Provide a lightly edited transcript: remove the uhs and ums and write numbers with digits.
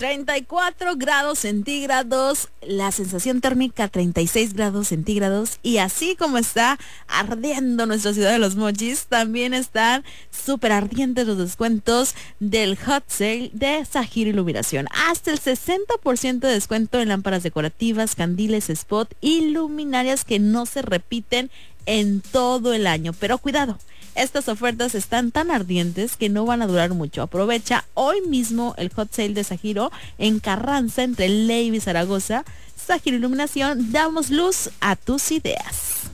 34 grados centígrados, la sensación térmica 36 grados centígrados, y así como está ardiendo nuestra ciudad de Los Mochis, también están súper ardientes los descuentos del Hot Sale de Zahiro Iluminación. Hasta el 60% de descuento en lámparas decorativas, candiles, spot y luminarias que no se repiten en todo el año. Pero cuidado, estas ofertas están tan ardientes que no van a durar mucho. Aprovecha hoy mismo el Hot Sale de Zahiro en Carranza, entre Leiva y Zaragoza. Zahiro Iluminación, damos luz a tus ideas.